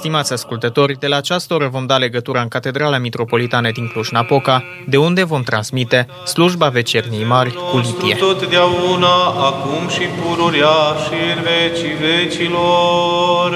Stimați ascultători, de la această oră vom da legătura în Catedrala Mitropolitană din Cluj-Napoca, de unde vom transmite slujba Vecerniei Mari cu litie. Totdeauna, acum și pururea și în vecii vecilor.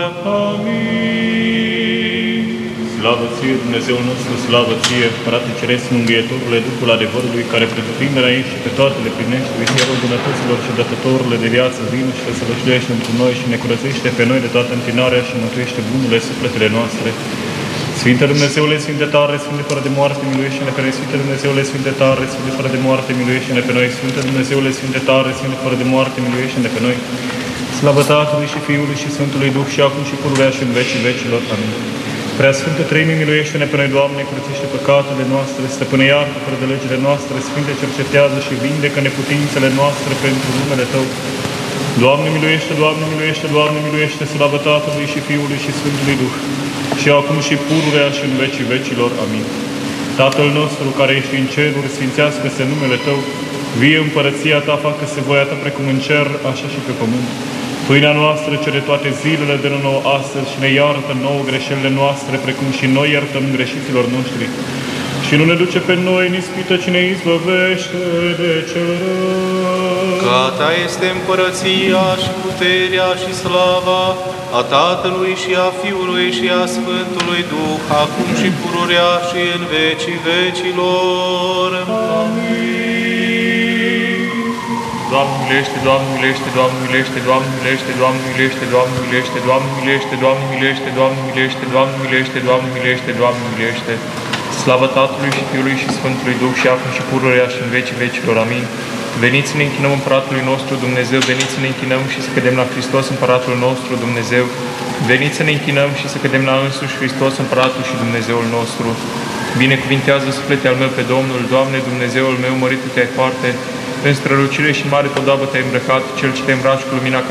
Amin. Slavă ție, Dumnezeul nostru, slavă ție, Frate Ceresc, Mângâietorule, Duhul adevărului, care pretutindere aici și pe toate le primești, Vizierul bunătăților și dătătorule de viață, vină și te sălășluiește într noi și ne curățește pe noi de toată întinarea și mântuiește bunurile sufletele noastre. Sfinte Dumnezeule, Sfinte tare, Sfinte fără de moarte, miluiește-ne pe noi. Sfinte Dumnezeule, Sfinte tare, Sfinte fără de moarte, miluiește-ne pe noi. Sfinte Dumnezeule, Sfinte tare, Sfinte fără de moarte, miluiește-ne pe noi. Slavă Tatălui și Fiului și Sfântului Duh și acum și pururea și în vecii vecilor. Amin. Prea Sfântă Treimii, miluiește-ne pe noi, Doamne, curățește păcatele noastre, stăpâne iartă fără de legile noastre, Sfinte cercetează și vindecă neputințele noastre pentru numele Tău. Doamne miluiește, Doamne miluiește, Doamne miluiește, slavă Tatălui și Fiului și Sfântului Duh, și acum și pururea și în vecii vecilor. Amin. Tatăl nostru care ești în ceruri, sfințească-se numele Tău, vie împărăția Ta, facă-se voia Ta precum în cer, așa și pe pământ. Pâinea noastră cere toate zilele, dă-ne nouă astăzi și ne iartă nouă greșelile noastre, precum și noi iertăm greșiților noștri. Și nu ne duce pe noi în ispită, ci ne izbăvește de cel rău. Că a Ta este împărăția și puterea și slava a Tatălui și a Fiului și a Sfântului Duh, acum și pururea și în vecii vecilor. Amin. Doamne miluiește, Doamne miluiește, Doamne miluiește, Doamne miluiește, Doamne miluiește, Doamne miluiește, Doamne miluiește, Doamne miluiește, Doamne miluiește, Doamne miluiește, Doamne miluiește, Doamne miluiește. Slavă Tatălui și Fiului și Sfântului Duh și acum și pururea și în vecii vecilor. Amin. Veniți să ne închinăm Împăratului nostru Dumnezeu, veniți să ne închinăm și să cădem la Hristos Împăratul nostru Dumnezeu. Veniți să ne închinăm și să cădem la însuși Hristos Împăratul și Dumnezeul nostru. Binecuvintează sufletul meu pe Domnul, Doamne Dumnezeul meu, măritu Te-ai foarte, în strălucire și mare podoabă Te-ai îmbrăcat, Cel ce Te îmbraci cu lumina